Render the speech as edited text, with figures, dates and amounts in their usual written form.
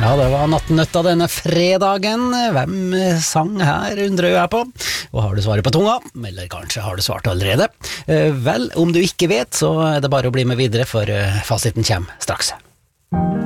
Ja, det var nattnøtta denne fredagen. Hvem sang her, undrer jeg på. Og har du svaret på tunga? Eller kanskje har du svart allerede? Vel, om du ikke vet, så er det bare å bli med videre, for fasiten kommer straks.